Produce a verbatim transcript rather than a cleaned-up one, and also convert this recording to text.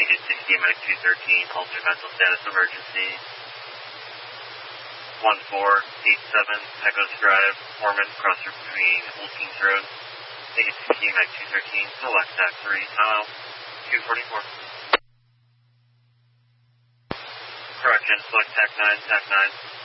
Unit sixty, Medic two thirteen, altered mental status emergency. one four eight seven, Pecos Drive, Foreman, crosser between Old Kings Road. Unit sixty, Medic two thirteen, select T A C three, Mile two forty-four. Correction, select T A C nine, T A C nine.